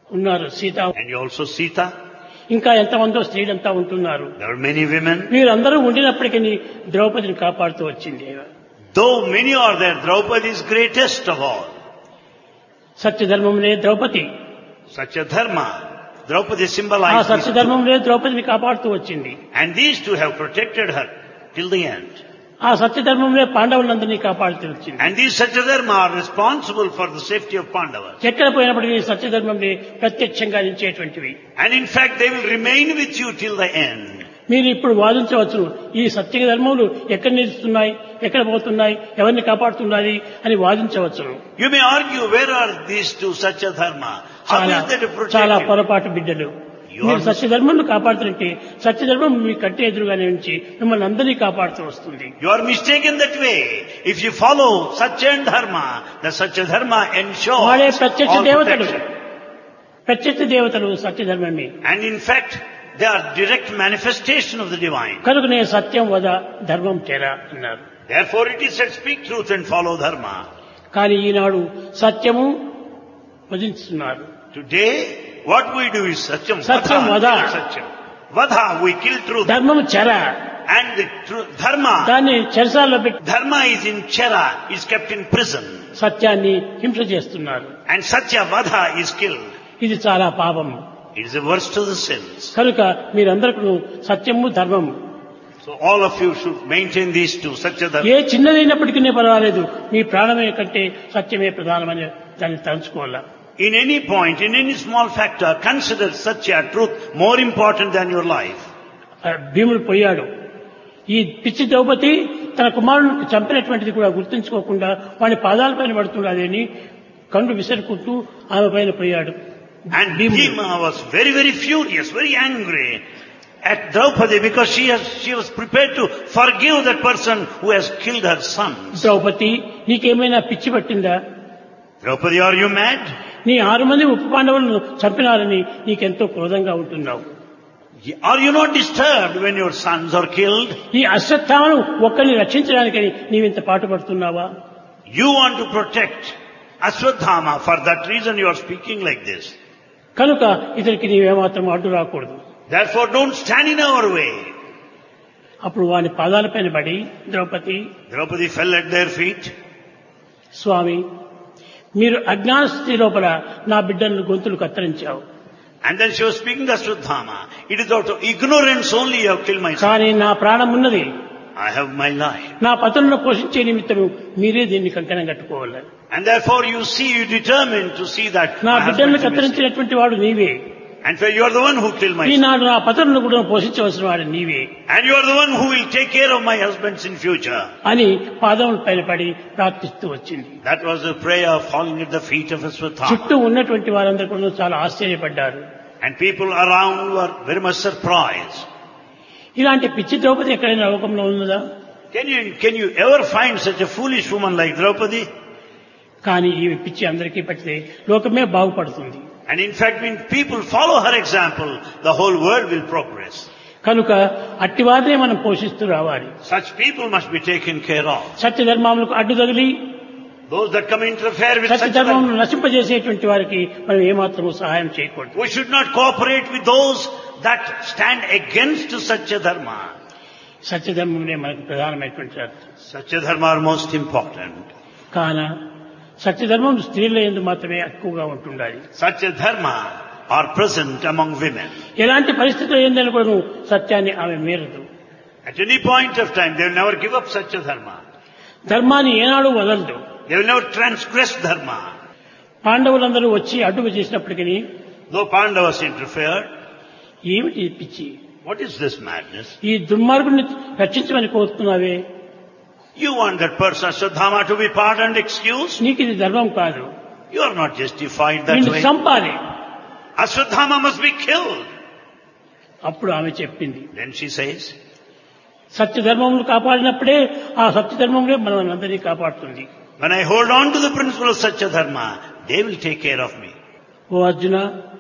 ఉన్నారు Sita, And you also Sita. ఇంకా ఎంతమందో స్త్రీలంతా ఉంటున్నారు. There are many women. వీరందరూ ఉండినప్పటికీ ద్రౌపదిని కాపాడుతూ వచ్చింది. Though many are there, Draupadi is greatest of all. సత్యధర్మంలో Draupadi, Such a dharma. Draupadi ఆ symbolizes these two. సత్యధర్మంలో ద్రౌపదిని కాపాడుతూ వచ్చింది. And these two have protected her till the end. ఆ సత్యధర్మంలో పాండవులందరినీ కాపాడుతూ వచ్చింది. And these Satyadharma are responsible for the safety of Pandavas. ఎక్కడ పోయినప్పటికీ సత్యధర్మంలో ప్రత్యక్షంగా నిలిచేటువంటివి. And in fact, they will remain with you till the end. మీరు ఇప్పుడు వాదించవచ్చు, ఈ సత్య ధర్మములు ఎక్కడ నిలుస్తున్నాయి, ఎక్కడ పోతున్నాయి, ఎవరిని కాపాడుతున్నది అని వాదించవచ్చు. You may argue, where are these two Satyadharma? How is they to protect చాలా you? పొరపాటు బిడ్డలు. మీరు సత్యధర్మను కాపాడుతుంటే సత్యధర్మం మీ కంటి ఎదురుగానే ఉంచి మిమ్మల్ని అందరినీ కాపాడుతూ వస్తుంది. You are mistaken that way. If you follow Satya and Dharma, the Satyadharma ensures వాడే ప్రత్యక్ష all దేవతలు, protection. ప్రత్యక్ష దేవతలు సత్యధర్మమే. And in fact, they are direct manifestation of the divine. కనుకనే సత్యం వద ధర్మం తెరా అన్నారు. Therefore it is said, speak truth and follow Dharma. కానీ ఈనాడు సత్యము వధిస్తున్నారు. Today, what we do is Satyam. Satyam Vadha, Vadha. kill Satyam. Vadha, we kill truth. ధర్మము చెర, And the Dharma, దాన్ని చెరసాల్లో పెట్టి Dharma is in Chera, is kept in prison. సత్యాన్ని హింస చేస్తున్నారు. And Satya Vadha is killed. ఇది చాలా పాపము. It is the worst of the sins. కనుక మీరందరూ సత్యము ధర్మము So all of you should maintain these two, Satya A Dharma. చిన్నదైనప్పటికీ పర్వాలేదు, మీ ప్రాణమే కంటే సత్యమే ప్రధానమని దాన్ని తలుచుకోవాలా. In any point, in any small factor, consider Satya, truth, more important than your life. భీముడు పోయాడు. ఈ పిచ్చి ద్రౌపది తన కుమారునికి చంపినటువంటిది కూడా గుర్తుంచుకోకుండా వాడి పాదాలపైన పడుతున్నదని కళ్ళు విసరుకుంటూ ఆమె పైన పోయాడు. And Bhima was very, very furious, very angry at Draupadi because she was prepared to forgive that person who has killed her son. Draupadi, నీకేమైనా పిచ్చి పట్టిందా? Draupadi, are you mad? నీ 6 మంది ఉప పాండవులను చంపినారని నీకెంతో క్రోధంగా ఉంటున్నావు. Are you not disturbed when your sons are killed? ఈ అశ్వత్థామను ఒక్కరిని రక్షించడానికని నీవింత పాటుపడుతున్నావా? You want to protect Ashwadhama. For that reason you are speaking like this. కనుక ఇతనికి నీవేమాత్రం అడ్డు రాకూడదు. Therefore don't stand in our way. అప్పుడు వాని పాదాలపైన పడి Draupadi fell at their feet. స్వామి, మీరు అజ్ఞాన స్థితి లోపల నా బిడ్డలను గొంతులు కత్తిరించావు. And then she was speaking to Ashwadhama. It is out of ignorance only you have killed my son. కానీ నా ప్రాణం ఉన్నది, I have my life. నా పతులను పోషించే నిమిత్తము మీరే దీన్ని కంకణం కట్టుకోవాలి. And therefore you determined to see that నా my బిడ్డలను husband is missing. కత్తిరించినటువంటి వాడు నీవే. And so you are the one who killed my son. ఈనాడు నా పతులను కూడా పోషించవలసిన వాడు నీవే And you are the one who will take care of my husbands in future. అని పాదముల పైన పడి ప్రార్థిస్తూ వచ్చింది. That was a prayer falling at the feet of Ashwadhama. చుట్టూ ఉన్నటువంటి వారందరూ కూడా చాలా ఆశ్చర్యపడ్డారు. And people around were very much surprised. ఇలాంటి పిచ్చి ద్రౌపది ఎక్కడైనా లోకంలో ఉన్నదా? Can you ever find such a foolish woman like Draupadi? కానీ ఈ పిచ్చి అందరికీ పట్టితే లోకమే బాగుపడుతుంది. And in fact, when people follow her example, the whole world will progress. కనుక అట్టివారినే మనం పోషిస్తూ రావాలి. Such people must be taken care of. సత్య ధర్మములకు అడ్డు తగిలి Those that come interfere with Satya such ధర్మమును నశింపజేసేటువంటి వారికి మనం ఏమాత్రము సహాయం చేయకూడదు. we should not cooperate with those that stand against such a dharma. సత్య ధర్మమునే మనకు ప్రధానమైనటువంటి అర్థం. Such a dharma are most important. కాన సత్య ధర్మం స్త్రీల యందు మాత్రమే ఎక్కువగా ఉంటుండాలి. Such a dharma are present among women. ఎలాంటి పరిస్థితులు ఏందని కూడా సత్యాన్ని ఆమె మీరదు. At any point of time, they will never give up such a dharma. ధర్మాన్ని ఏనాడు వదలదు. They will never transgress dharma. పాండవులందరూ వచ్చి అడ్డుకు చేసినప్పటికీ Though Pandavas interfered, ఏమిటి ఈ పిచ్చి, what is this madness? ఈ దుర్మార్గుని రక్షించమని కోరుతున్నావే, You want that person Ashwadhama to be pardoned, excused? నీకు ఇది ధర్మం కాదు, You are not justified that నిన్ను way. చంపాలి. Ashwadhama must be killed. అప్పుడు ఆమె చెప్పింది, Then she says, సత్యధర్మములు కాపాడినప్పుడే ఆ సత్యధర్మములే మనం అందరినీ కాపాడుతుంది. when I hold on to the principle of Satya Dharma, they will take care of me. ఓ అర్జున,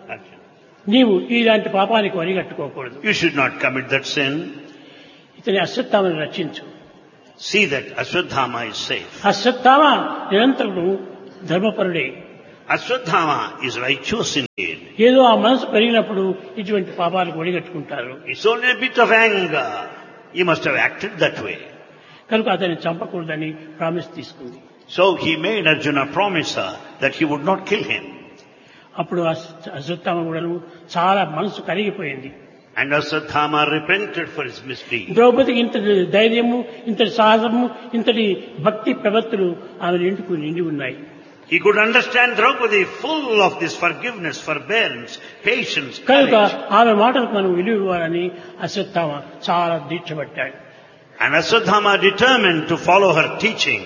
నీవు ఇలాంటి పాపానికి వరిగట్టుకోకూడదు. You should not commit that sin. ఇతని అశ్వత్థామను రక్షించు. See that Ashwadhama is safe. Ashwatthama నిరంతరం ధర్మపరుడే. Ashwadhama is righteous indeed. ఏదో ఆ మనసు పెరిగినప్పుడు ఇటువంటి పాపాలకు ఒడిగట్టుకుంటారు. It's only a bit of anger. He must have acted that way. కనుక అతన్ని చంపకూడదని ప్రామిస్ తీసుకుంది. So he made Arjuna promise her that he would not kill him. అప్పుడు అశ్వత్థామ కూడా చాలా మనసు కరిగిపోయింది. And Ashwadhama repented for his misdeed. ద్రౌపదికి ఇంతటి ధైర్యము, ఇంతటి సాహసము, ఇంతటి భక్తి ప్రవృత్తులు ఆమె నిండి ఉన్నాయి. He could understand Draupadi full of this forgiveness, forbearance, patience, కనుక courage. ఆమె మాటలకు మనం విలువ ఇవ్వాలని అశ్వత్థామ చాలా దీక్ష పట్టాడు. And Ashwadhama determined to follow her teaching.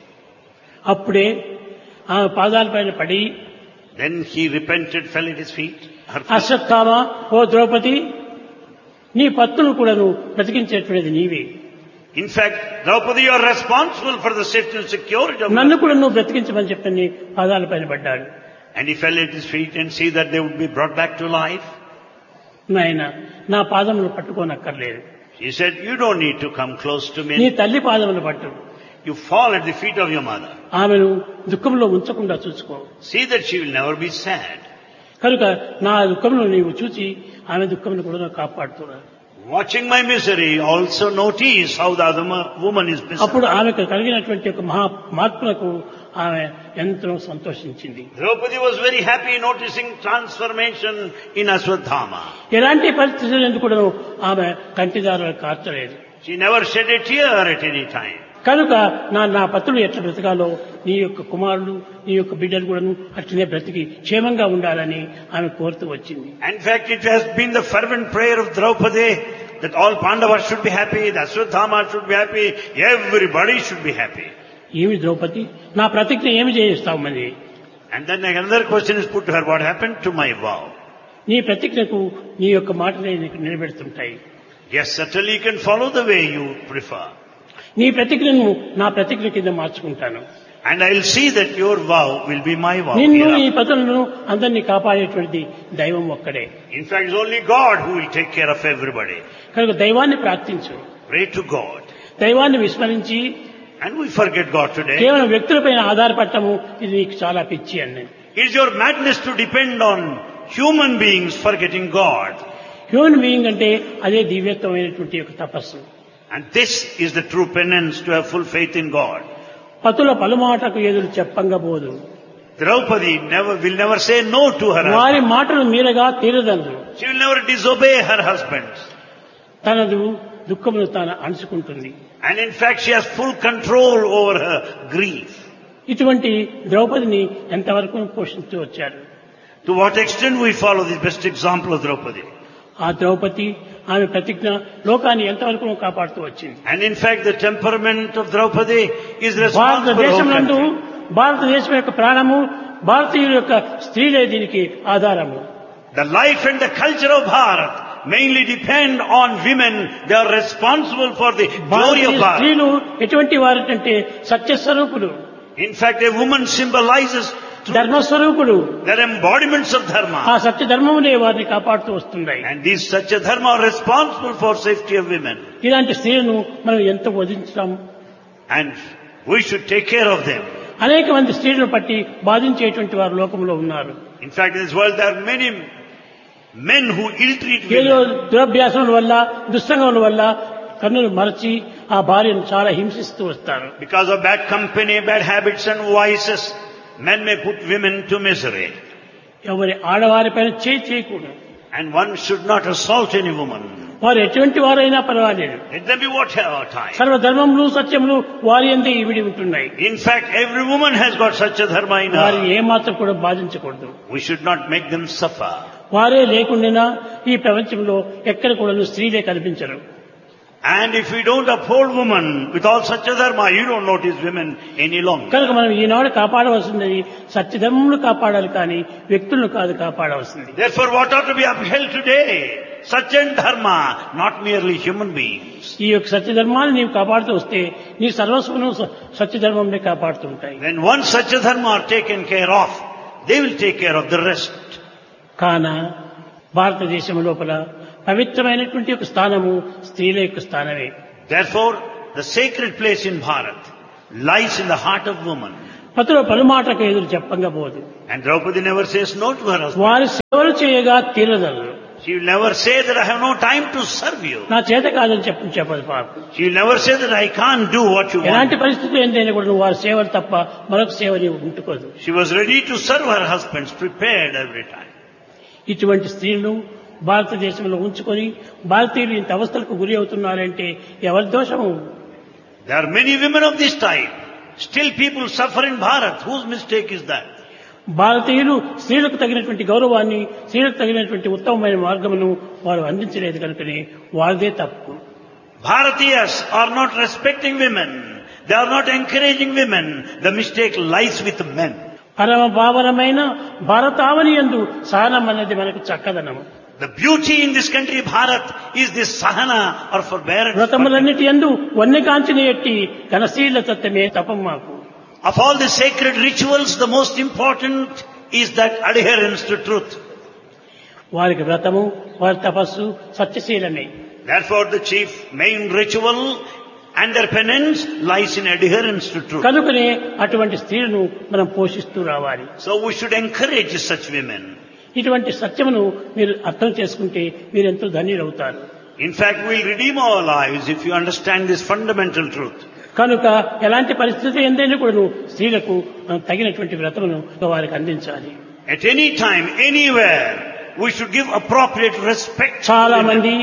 అప్పుడే ఆమె పాదాలపైన పడి Then he repented, fell at his feet. Her feet. Ashwatthama, ఓ ద్రౌపది, నీ పత్తులు కూడాను బ్రతికించేటువంటిది నీవే. In fact, Draupadi, you are responsible for the safety and security of నన్ను కూడా నువ్వు బ్రతికించమని చెప్పని పాదాలపైన పడ్డాడు. And he fell at his feet and see that they would be brought back to life. నాయన, నా పాదములు పట్టుకోనక్కర్లేదు. He said, you don't need to come close to నీ me. తల్లి పాదములు పట్టు. You fall at the feet of your mother. ఆమెను దుఃఖంలో ఉంచకుండా చూసుకో. See that she will never be sad. కనుక నా దుఃఖంలో నీవు చూచి ఆమె దుఃఖంను కూడా కాపాడుతున్నాడు. Watching my misery, also notice how the other woman is అప్పుడు miserable. ఆమెకు కలిగినటువంటి ఒక మార్పులకు ఆమె ఎంతో సంతోషించింది. Draupadi was very happy noticing transformation in Ashwadhama. ఎలాంటి పరిస్థితులు ఎందుకు కూడా ఆమె కంటిదారులు కార్చలేదు. She never shed a tear at any time. కనుక నా పత్రులు ఎట్లా బ్రతకాలో నీ యొక్క కుమారుడు, నీ యొక్క బిడ్డలు కూడాను అట్లనే బ్రతికి క్షేమంగా ఉండాలని ఆమె కోరుతూ వచ్చింది. In fact, it has been the fervent prayer of Draupadi that all Pandavas should be happy, the Ashwadhama should be happy, everybody should be happy. ఏమి ద్రౌపది, నా ప్రతిజ్ఞ ఏమి చేయిస్తావు మరి? And then another question is put to her, what happened to my vow? నీ ప్రతిజ్ఞకు నీ యొక్క మాటలే నీకు నిలబెడుతుంటాయి. Yes, certainly you can follow the way you prefer. నీ ప్రతిజ్ఞను నా ప్రతిజ్ఞ కింద మార్చుకుంటాను. And I will see that your vow will be my vow. నిన్ను, hereafter. ఈ ప్రజలను అందరినీ కాపాడేటువంటిది దైవం ఒక్కడే. In fact, it's only God who will take care of everybody. కనుక దైవాన్ని ప్రార్థించు. Pray to God. దైవాన్ని విస్మరించి And we forget God today. కేవలం వ్యక్తులపైన ఆధారపడటము ఇది నీకు చాలా పిచ్చి అని. It is your madness to depend on human beings forgetting God. Human being అంటే అదే దివ్యత్వమైనటువంటి ఒక తపస్సు. And this is the true penance to have full faith in God. పతుల పలుమాటకు ఎదురు చెప్పంగా పోదు. Draupadi will never say no to her వారి husband. మాటలు మీరగా తీరదందు. She will never disobey her husband. తనదు దుఃఖమును తాను అణుచుకుంటుంది. And in fact, she has full control over her grief. ఇటువంటి ద్రౌపదిని ఎంతవరకు పోషిస్తూ వచ్చారు. To what extent we follow the best example of Draupadi. ఆ ద్రౌపది ఆమె ప్రతిజ్ఞ లోకాన్ని ఎంతవరకు కాపాడుతూ వచ్చింది. And in fact, the temperament of Draupadi is responsible for భారతదేశం whole నందు country. భారతదేశం యొక్క ప్రాణము, భారతీయుల యొక్క స్త్రీలే దీనికి ఆధారము. The life and the culture of Bharat mainly depend on women. They are responsible for the glory Bharatiya of Bharat. స్త్రీలు ఎటువంటి వారంటే సత్యస్వరూపులు, In fact, a woman symbolizes truth. ధర్మస్వరూపులు. They're embodiments of ఆ dharma. సత్య ధర్మములే వారిని కాపాడుతూ వస్తున్నాయి. And these Satya Dharma are responsible for safety of women. ఇలాంటి స్త్రీలను మనం ఎంత వధించాం. And we should take care of them. అనేక మంది స్త్రీలను పట్టి బాధించేటువంటి వారు లోకంలో ఉన్నారు. In fact, in this world there are many men who ill-treat ఏదో women. దురభ్యాసముల వల్ల, దుస్సంగముల వల్ల కన్నులు మరచి ఆ భార్యను చాలా హింసిస్తూ వస్తారు. Because of bad company, bad habits and vices, men may put women to misery. ఎవరి ఆడవారిపైన చేయకూడదు. And one should not assault any woman. వారు ఎటువంటి వారైనా పర్వాలేదు. Let them be whatever type. సర్వధర్మములు సత్యములు వారి యందే ఇవిడి ఉంటున్నాయి. In fact, every woman has got such a dharma in వారిని her. ఏమాత్రం కూడా బాధించకూడదు. We should not make them suffer. వారే లేకుండా ఈ ప్రపంచంలో ఎక్కడ కూడా స్త్రీలే కనిపించరు. And if we don't uphold woman with all such a dharma, you don't notice women any longer. కనుక మనం ఈనాడు కాపాడవలసింది సత్యధర్మములు కాపాడాలి కానీ వ్యక్తులను కాదు కాపాడవలసింది. Therefore, what ought to be upheld today? Such a dharma, not merely human beings. ఈ యొక్క సత్యధర్మాన్ని నీవు కాపాడుతూ వస్తే నీ సర్వస్వను సత్యధర్మంలో కాపాడుతూ ఉంటాయి. When once such a dharma are taken care of, they will take care of the rest. కాన భారతదేశం లోపల పవిత్రమైనటువంటి ఒక స్థానము స్త్రీల యొక్క స్థానమే. Therefore, the sacred place in Bharat lies in the heart of woman. పతుల పలుమాటకు ఎదురు చెప్పంగా పోదు. And Draupadi never says no to her husband. వారి సేవలు చేయగా తీరదలు. She will never say that I have no time to serve you. నా చేత కాదని చెప్పదు పాప. She will never say that I can't do what you ఎలాంటి want. పరిస్థితులు ఏంటైనా కూడా వారి సేవలు తప్ప మరొక సేవని ఉంటుకోదు. She was ready to serve her husbands, prepared every time. ఇటువంటి స్త్రీలను భారతదేశంలో ఉంచుకొని భారతీయులు ఇంత అవస్థలకు గురి అవుతున్నారంటే ఎవరి దోషము? There are many women of this type. Still people suffer in Bharat. Whose mistake is that? భారతీయులు స్త్రీలకు తగినటువంటి గౌరవాన్ని, స్త్రీలకు తగినటువంటి ఉత్తమమైన మార్గమును వారు అందించలేదు కనుకనే వారిదే తప్పు. Bharatiyas are not respecting women. They are not encouraging women. The mistake lies with men. పరమ భావనమైన భారతావని యందు సహనం అనేది మనకు చక్కదనము. The beauty in this country, Bharat, is this sahana or forbearance. వ్రతములన్నిటి యందు వన్నె కాంచిన ఎట్టి ఘనశీల తత్వమే తపం మాకు. Of all the sacred rituals, the most important is that adherence to truth. వారికి వ్రతము, వారి తపస్సు సత్యశీలమే. Therefore, the chief main ritual and their penance lies in adherence to truth. కనుకనే అటువంటి స్త్రీలను మనం పోషిస్తూ రావాలి. So we should encourage such women. ఇటువంటి సత్యమును మీరు అర్థం చేసుకుంటే మీరెంతో ధన్యులవుతారు. In fact, we'll redeem our lives if you understand this fundamental truth. కనుక ఎలాంటి పరిస్థితి ఎందైనా కూడా స్త్రీలకు తగినటువంటి వ్రతమును వారికి అందించాలి. At any time, anywhere, we should give appropriate respect. చాలా మంది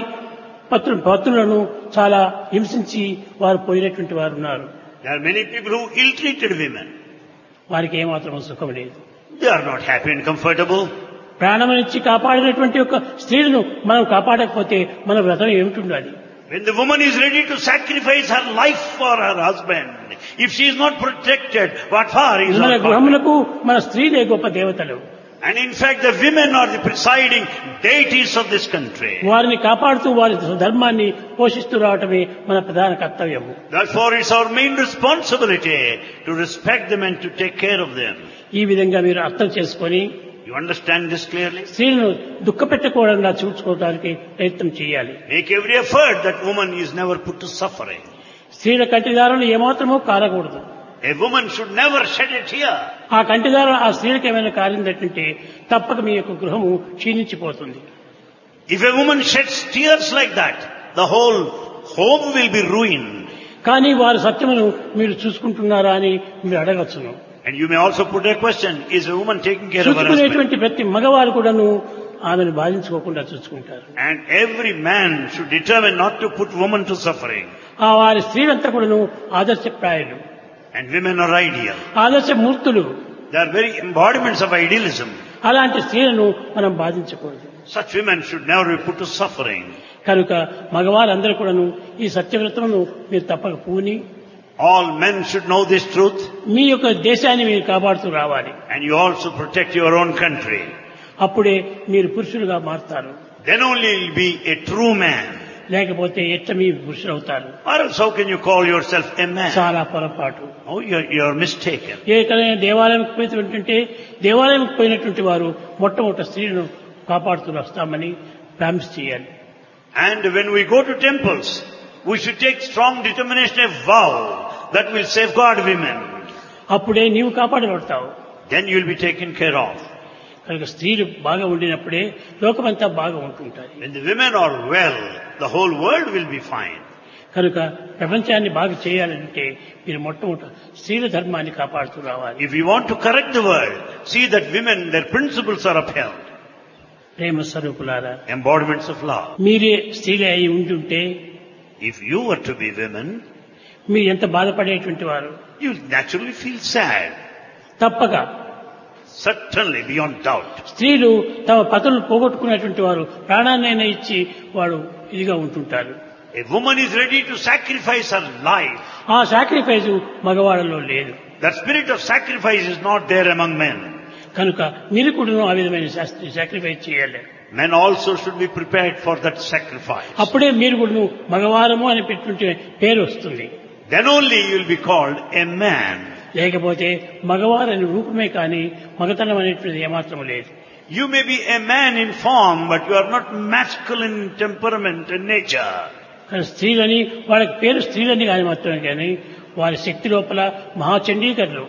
పత్రులను చాలా హింసించి వారు పోయినటువంటి వారు ఉన్నారు. There are many people who ill-treated women. వారికి ఏమాత్రం సుఖం లేదు. They are not happy and comfortable. ప్రాణమునిచ్చి కాపాడినటువంటి ఒక స్త్రీలను మనం కాపాడకపోతే మన వ్రతం ఏమిటి? When the woman is ready to sacrifice her life for her husband, if she is not protected, what for is మన her part? గృహములకు మన స్త్రీలే గొప్ప దేవతలు. And in fact, the women are the presiding deities of this country. వారిని కాపాడుతూ వారి ధర్మాన్ని పోషిస్తూ రావటమే మన ప్రధాన కర్తవ్యము. Therefore, it's our main responsibility to respect them and to take care of them. ఈ విధంగా మీరు అర్థం చేసుకొని You understand this clearly? స్త్రీలను దుఃఖపెట్టకూడకుండా చూసుకోవడానికి ప్రయత్నం చేయాలి. Make every effort that woman is never put to suffering. స్త్రీల కంటిదారులు ఏమాత్రమూ కారకూడదు. A woman should never shed a tear. ఆ కంటిదారులు ఆ స్త్రీలకు ఏమైనా కారిందంటే తప్పక మీ యొక్క గృహము క్షీణించిపోతుంది. If a woman sheds tears like that, the whole home will be ruined. కానీ వారి సత్యమును మీరు చూసుకుంటున్నారా అని మీరు అడగచ్చును. And you may also put a question, is a woman taking care of her husband? చూసుకునేటువంటి ప్రతి మగవారు కూడాను ఆమెను బాధించుకోకుండా చూసుకుంటారు. And every man should determine not to put woman to suffering. ఆ వారి స్త్రీలంతా కూడాను ఆదర్శప్రాయులు, And women are ideal. ఆదర్శ మూర్తులు. They are very embodiments of idealism. అలాంటి స్త్రీలను మనం బాధించకూడదు. Such women should never be put to suffering. కనుక మగవారందరూ కూడాను ఈ సత్యవ్రతమును మీరు తప్పక పూని All men should know this truth. మీ యొక్క దేశాన్ని మీరు కాపాడుతూ రావాలి. And you also protect your own country. అప్పుడే మీరు పురుషులుగా మారుతారు. Then only you will be a true man. లేకపోతే ఎట్ట మీ పురుషులు అవుతారు? Or else how can you call yourself a man? చాలా పొరపాటు. Oh, you're mistaken. ఏకైనా దేవాలయంకి పోయినటువంటి దేవాలయంకి పోయినటువంటి వారు మొట్టమొదటి స్త్రీలను కాపాడుతూ వస్తామని ప్రామిస్ చేయాలి. And when we go to temples, we should take strong determination, a vow that will safeguard women. అప్పుడే నీవు కాపాడబడతావు. Then you will be taken care of. కనుక స్త్రీలు బాగా ఉండినప్పుడే లోకమంతా బాగా ఉంటుంటాయి. When the women are well, the whole world will be fine. కనుక ప్రపంచాన్ని బాగా చేయాలంటే మీరు మొట్టమొదటి స్త్రీల ధర్మాన్ని కాపాడుతూ రావాలి. If you want to correct the world, see that women, their principles are upheld. ప్రేమ స్వరూపులారా, Embodiments of love. మీరే స్త్రీలే అయి ఉంటుంటే If you were to be women, మీరు ఎంత బాధపడేటువంటి వారు. you will naturally feel sad. తప్పక Certainly, beyond doubt. స్త్రీలు తమ పతులను పోగొట్టుకునేటువంటి వారు ప్రాణాన్నైనా ఇచ్చి వాడు ఇదిగా ఉంటుంటారు. A woman is ready to sacrifice her life. ఆ సాక్రిఫైస్ మగవాళ్ళలో లేదు. That spirit of sacrifice is not there among men. కనుక మీరు కూడా ఆ విధమైన సాక్రిఫైస్ చేయాలి. Men also should be prepared for that sacrifice. అప్పుడే మీరు కూడా మగవారము అని పెట్టుకుంటే పేరు వస్తుంది. Then only you will be called a man. లేకపోతే మగవారని రూపమే కానీ మగతనం అనేటువంటిది ఏమాత్రం లేదు. You may be a man in form, but you are not masculine in temperament and nature. కానీ స్త్రీలని వాళ్ళకి పేరు స్త్రీలని కానీ మాత్రమే కానీ వారి శక్తి లోపల మహాచండీకరులు.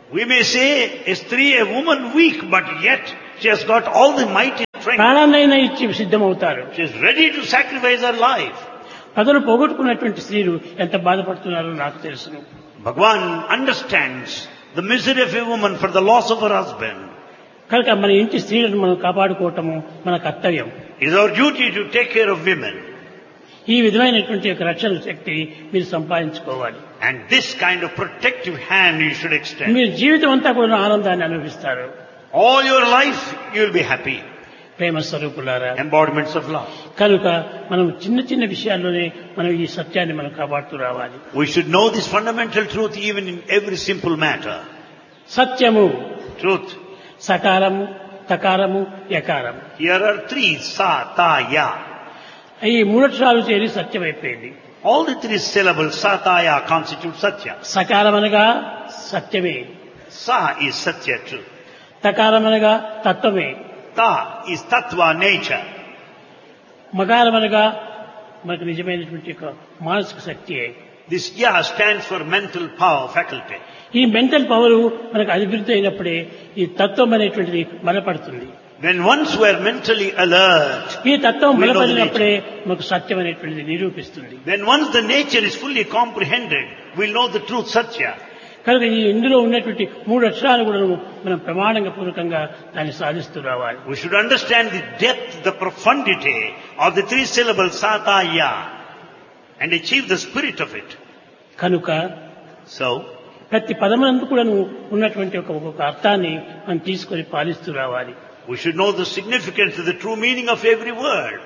We may say a stree, a woman weak, but yet she has got all the might and strength. ప్రాణాన్నైనా ఇచ్చి సిద్ధమవుతారు. She is ready to sacrifice her life. పదను పోగొట్టుకున్నటువంటి స్త్రీలు ఎంత బాధపడుతున్నారో నాకు తెలుసును. Bhagavan understands the misery of a woman for the loss of her husband. కనుక మన ఇంటి స్త్రీలను మనం కాపాడుకోవటము మన కర్తవ్యం. It is our duty to take care of women. ఈ విధమైనటువంటి యొక్క రక్షణ శక్తి మీరు సంపాదించుకోవాలి. And this kind of protective hand you should extend. మీరు జీవితం అంతా కూడా ఆనందాన్ని అనుభవిస్తారు. All your life you will be happy. ప్రేమ స్వరూపులారా, Embodiments of love. కనుక మనం చిన్న చిన్న విషయాల్లోనే మనం ఈ సత్యాన్ని మనం కాపాడుతూ రావాలి. We should know this fundamental truth even in every simple matter. సత్యము, Truth. సకారము, తకారము, యకారము. Here are three, sa, ta, ya. ఈ మూడక్షరాలు చేరి సత్యమైపోయింది. All the three syllables, sa, ta, ya, constitute satya. సకారం అనగా సత్యమే, Sa is satya, truth. తకారం అనగా తత్వమే, Ta is tattva, nature. మకారం అనగా మనకు నిజమైనటువంటి యొక్క మానసిక శక్తియే. This ya stands for mental power, faculty. ఈ మెంటల్ పవర్ మనకు అభివృద్ధి అయినప్పుడే ఈ తత్వం అనేటువంటిది బలపడుతుంది. When once we are mentally alert, ఈ తత్వం we know the బలపడినప్పుడే మనకు సత్యం అనేటువంటిది నిరూపిస్తుంది. when once the nature is fully comprehended, we'll know the truth, satya. కనుక ఈ ఇందులో ఉన్నటువంటి మూడు అక్షరాలు కూడా మనం ప్రమాణంగా పూర్వకంగా దాన్ని సాధిస్తూ రావాలి. We should understand the depth, the profundity of the three syllables, sa, ta, ya, and achieve the spirit of it. కనుక So, ప్రతి పదమునందు కూడా ఉన్నటువంటి ఒక అర్థాన్ని మనం తీసుకొని పాలిస్తూ రావాలి. we should know the significance of the true meaning of every word.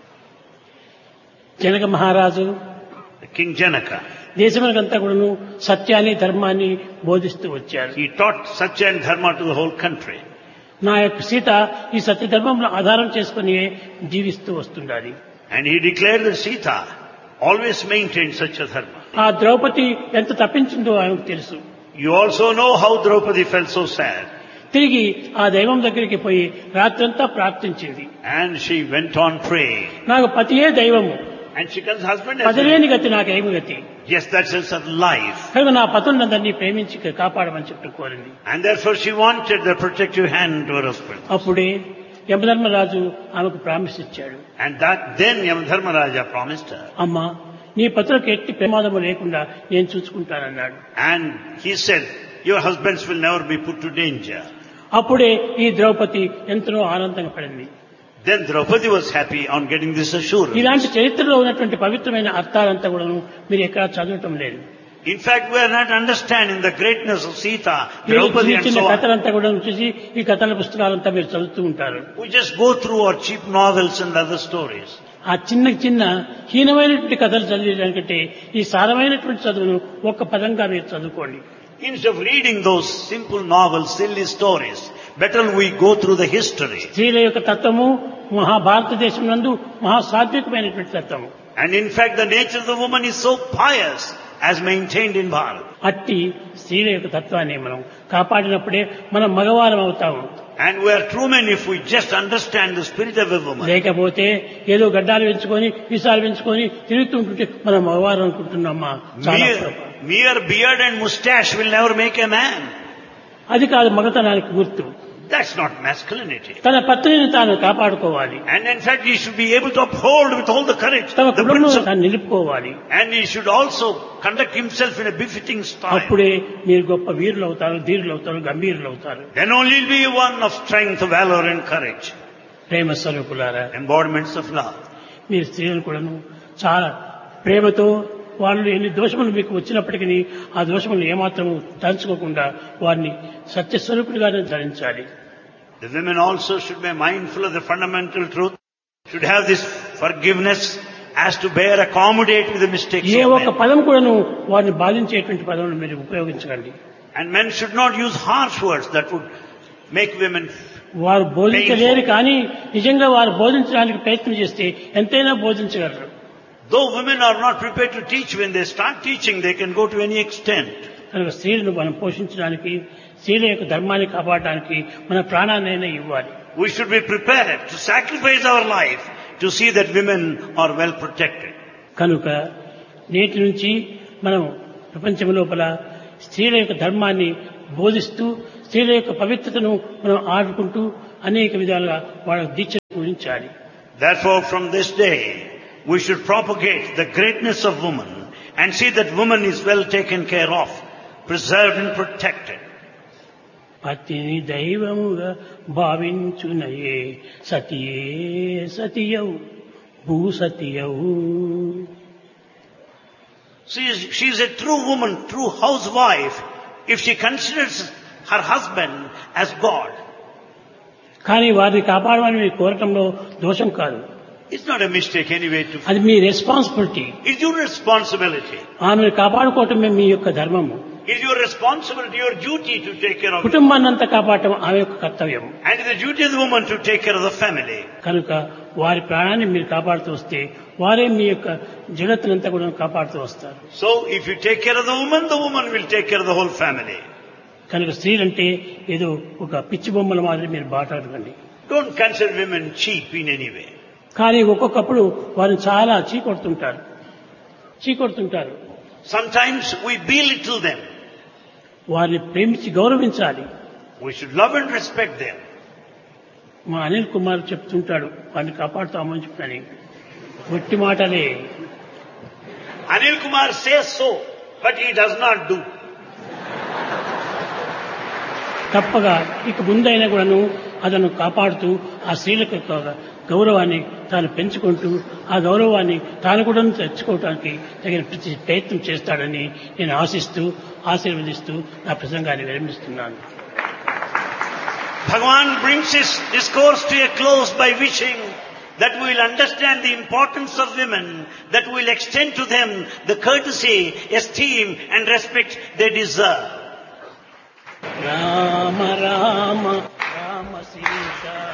Janaka మహారాజు King Janaka, దేశమునకంతా కూడాను సత్యాన్ని ధర్మాన్ని బోధిస్తూ వచ్చారు. he taught satya and dharma to the whole country. నా యొక్క సీత ఈ సత్య ధర్మంలో ఆధారం చేసుకుని జీవిస్తూ వస్తుండాలి. And he declared that Sita always maintained such a dharma. ఆ ద్రౌపది ఎంత తప్పించిందో ఆయనకు తెలుసు. You also know how Draupadi felt so sad. తిరిగి ఆ దైవం దగ్గరికి పోయి రాత్రంతా ప్రార్థించింది. And she went on praying. నాకు పతియే దైవము, And she tells husband as పతిలేని గతి నాకేమి గతి. yes, that's her life. కనుక నా పతులందరినీ ప్రేమించి కాపాడమని చెప్పి కోరింది. And therefore she wanted the protective hand to her husband. అప్పుడే యమధర్మరాజు ఆమెకు ప్రామిస్ ఇచ్చాడు. And that then Yamadharmaraja promised her. అమ్మా, నీ పతులకు ఎట్టి ప్రమాదము లేకుండా నేను చూసుకుంటానన్నాడు. And he said, your husbands will never be put to danger. అప్పుడే ఈ ద్రౌపది ఎంతో ఆనందంగా పడింది. Then Draupadi was happy on getting this assurance. ఇలాంటి చరిత్రలో ఉన్నటువంటి పవిత్రమైన అర్థాలంతా కూడా మీరు ఎక్కడా చదవటం లేదు. In fact, we are not understanding the greatness of Sita, మీరు Draupadi and చిన్న so on. కథలంతా కూడా చూసి ఈ కథల పుస్తకాలంతా మీరు చదువుతూ ఉంటారు. We just go through our cheap novels and other stories. ఆ చిన్న హీనమైనటువంటి కథలు చదివేదానికంటే ఈ సారమైనటువంటి చదువును ఒక్క పదంగా మీరు చదువుకోండి. Instead of reading those simple novels, silly stories, better we go through the history. స్త్రీల యొక్క తత్వము మహాభారతదేశం నందు మహాసాత్వికమైనటువంటి తత్వము. And in fact, the nature of the woman is so pious as maintained in Bharat. అట్టి స్త్రీల యొక్క తత్వాన్ని మనం కాపాడినప్పుడే మనం మగవారం అవుతాము. And we are true men if we just understand the spirit of a woman. లేకపోతే ఏదో గడ్డాలు పెంచుకొని విసాలు పెంచుకొని తిరుగుతుంటుంటే మనం మగవారం అనుకుంటున్నామా? చాలా పొరపాటు. Mere beard and moustache will never make a man. అది కాదు మగతనానికి గుర్తు. That's not masculinity. తన పత్నిని తాను కాపాడుకోవాలి. And in fact, he should be able to uphold with all the courage తన the కుటుంబం principle. తాను నిలుపుకోవాలి. And he should also conduct himself in a befitting style. అప్పుడే మీరు గొప్ప వీరులు అవుతారు, ధీరులు అవుతారు, గంభీరులు అవుతారు. Then only will be one of strength, valor and courage. ప్రేమ స్వరూపులారా, Embodiments of love. మీరు స్త్రీలను కూడాను చాలా ప్రేమతో వాళ్ళు ఎన్ని దోషములు మీకు వచ్చినప్పటికీ ఆ దోషములు ఏమాత్రము తలుచుకోకుండా వారిని సత్యస్వరూపుడిగానే ధరించాలి. The women also should be mindful of the fundamental truth, should have this forgiveness as to bear, accommodate with the mistakes A of ఒక్క men. పదం కూడాను వారిని బాధించేటువంటి పదములు మీరు ఉపయోగించకండి. And men should not use harsh words that would make women. వారు బోధించలేరు, కానీ నిజంగా వారు బోధించడానికి ప్రయత్నం చేస్తే ఎంతైనా బోధించగలరు. Though women are not prepared to teach, when they start teaching, they can go to any extent. కనుక స్త్రీలను మనం పోషించడానికి, స్త్రీల యొక్క ధర్మాన్ని కాపాడడానికి మన ప్రాణాన్నైనా ఇవ్వాలి. We should be prepared to sacrifice our life to see that women are well protected. కనుక నేటి నుంచి మనం ప్రపంచం లోపల స్త్రీల యొక్క ధర్మాన్ని బోధిస్తూ స్త్రీల యొక్క పవిత్రతను మనం ఆడుకుంటూ అనేక విధాలుగా వాళ్ళ దీక్షను పూజించాలి. Therefore, from this day, we should propagate the greatness of woman and see that woman is well taken care of, preserved and protected. పతిని దైవముగా భావించునయే సతియే సతియౌ భూసతియౌ. She is a true woman, true housewife, if she considers her husband as God. కానీ వారిని కాపాడమని మీరు కోరటంలో దోషం కాదు. It's not a mistake anyway to... అది మీ responsibility. It's your responsibility. ఆమెను కాపాడుకోవటమే మీ యొక్క ధర్మము. It's your responsibility, your duty to take care of it. కుటుంబాన్ని అంతా కాపాడటం ఆమె యొక్క కర్తవ్యం. And it's the duty of the woman to take care of the family. కనుక వారి ప్రాణాన్ని మీరు కాపాడుతూ వస్తే వారే మీ యొక్క జగత్తునంతా కూడా కాపాడుతూ వస్తారు. So if you take care of the woman will take care of the whole family. కనుక స్త్రీలంటే ఏదో ఒక పిచ్చి బొమ్మల మాదిరి మీరు బాటాడకండి. Don't consider women cheap in any way. కానీ ఒక్కొక్కప్పుడు వారిని చాలా చీకొడుతుంటారు. Sometimes we belittle them. వారిని ప్రేమించి గౌరవించాలి. We should love and respect them. మా అనిల్ కుమార్ చెప్తుంటాడు వారిని కాపాడుతామని చెప్పని. గట్టి మాటలే. Anil Kumar says so, but he does not do. తప్పగా ఇక ముందైనా కూడాను అతను కాపాడుతూ ఆ స్త్రీలకు గౌరవాన్ని తాను పెంచుకుంటూ ఆ గౌరవాన్ని తాను కూడా తెచ్చుకోవడానికి తగిన ప్రయత్నం చేస్తాడని నేను ఆశీర్వదిస్తూ నా ప్రసంగాన్ని విరమిస్తున్నాను. Bhagavan brings his discourse to a close by wishing that we will understand the importance of women, that we will extend to them the courtesy, esteem and respect they deserve. Rama Rama